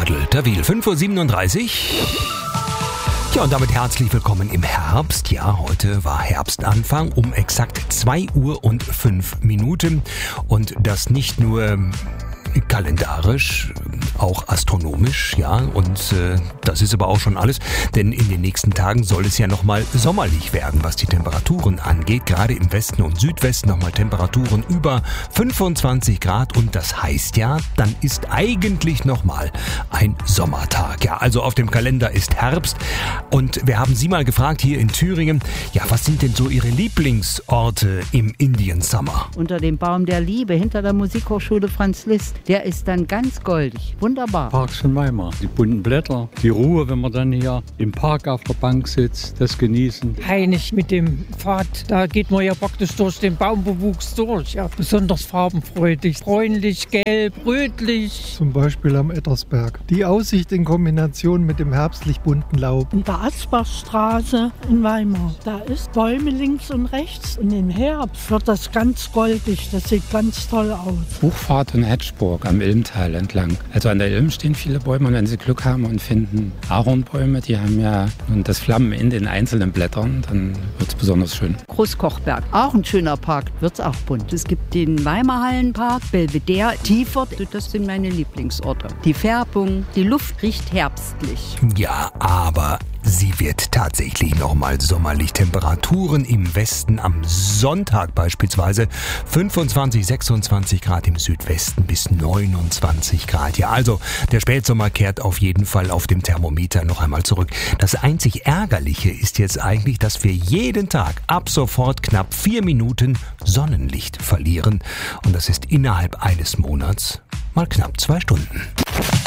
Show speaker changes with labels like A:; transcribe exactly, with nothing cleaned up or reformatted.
A: Viertel Tawil, fünf Uhr siebenunddreißig. Ja, und damit herzlich willkommen im Herbst. Ja, heute war Herbstanfang um exakt zwei Uhr und fünf Minuten. Und das nicht nur kalendarisch, auch astronomisch, ja, und äh, das ist aber auch schon alles, denn in den nächsten Tagen soll es ja nochmal sommerlich werden, was die Temperaturen angeht, gerade im Westen und Südwesten nochmal Temperaturen über fünfundzwanzig Grad und das heißt ja, dann ist eigentlich nochmal ein Sommertag, ja, also auf dem Kalender ist Herbst und wir haben Sie mal gefragt hier in Thüringen, ja, was sind denn so Ihre Lieblingsorte im Indian Summer?
B: Unter dem Baum der Liebe, hinter der Musikhochschule Franz Liszt. Der ist dann ganz goldig. Wunderbar.
C: Parks von Weimar. Die bunten Blätter, die Ruhe, wenn man dann hier im Park auf der Bank sitzt, das genießen.
D: Heinig mit dem Pfad, da geht man ja praktisch durch den Baumbewuchs durch. Ja, besonders farbenfreudig. Bräunlich, gelb, rötlich.
E: Zum Beispiel am Ettersberg. Die Aussicht in Kombination mit dem herbstlich bunten Laub.
F: In der Asbachstraße in Weimar. Da ist Bäume links und rechts. Und im Herbst wird das ganz goldig. Das sieht ganz toll aus.
G: Hochfahrt in Hedgeburg am Ilmtal entlang. Also an der Ilm stehen viele Bäume und wenn Sie Glück haben und finden Ahornbäume, die haben ja und das Flammen in den einzelnen Blättern, dann wird es besonders schön.
B: Großkochberg, auch ein schöner Park, wird's auch bunt. Es gibt den Weimarhallenpark, Belvedere, Tiefert, das sind meine Lieblingsorte. Die Färbung, die Luft riecht herbstlich.
A: Ja, aber sie wird tatsächlich nochmal sommerlich. Temperaturen im Westen am Sonntag beispielsweise fünfundzwanzig, sechsundzwanzig Grad, im Südwesten bis neunundzwanzig Grad. Ja, also der Spätsommer kehrt auf jeden Fall auf dem Thermometer noch einmal zurück. Das einzig Ärgerliche ist jetzt eigentlich, dass wir jeden Tag ab sofort knapp vier Minuten Sonnenlicht verlieren. Und das ist innerhalb eines Monats mal knapp zwei Stunden.